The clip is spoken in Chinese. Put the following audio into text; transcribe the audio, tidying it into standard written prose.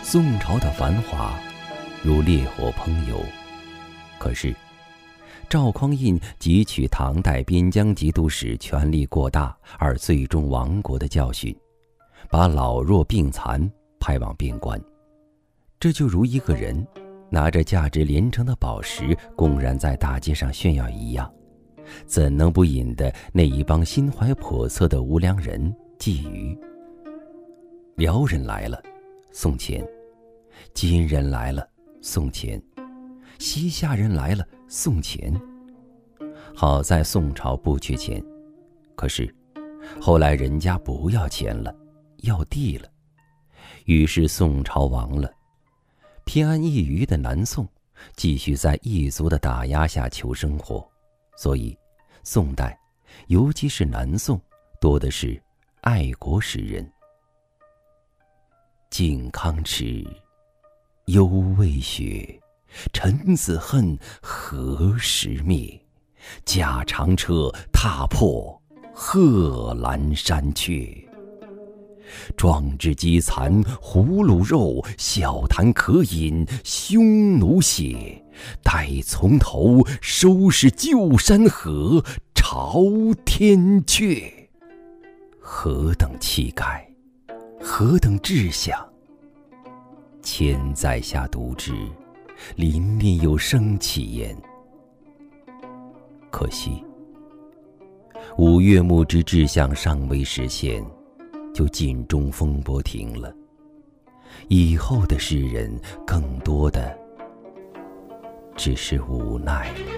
宋朝的繁华如烈火烹油，可是赵匡胤汲取唐代边疆节度使权力过大而最终亡国的教训，把老弱病残派往边关。这就如一个人拿着价值连城的宝石公然在大街上炫耀一样，怎能不引得那一帮心怀叵测的无良人觊觎？辽人来了，送钱；金人来了，送钱；西夏人来了，送钱。好在宋朝不缺钱，可是后来人家不要钱了，要地了，于是宋朝亡了。偏安一隅的南宋继续在异族的打压下求生活，所以宋代尤其是南宋多的是爱国诗人。靖康耻，犹未雪，臣子恨，何时灭？驾长车，踏破贺兰山缺。壮志饥残胡虏肉，笑谈渴饮匈奴血。待从头，收拾旧山河，朝天阙。何等气概，何等志向！千载下读之，凛凛有生气焉。可惜五岳牧之志向尚未实现，就尽中风波停了。以后的诗人更多的只是无奈了。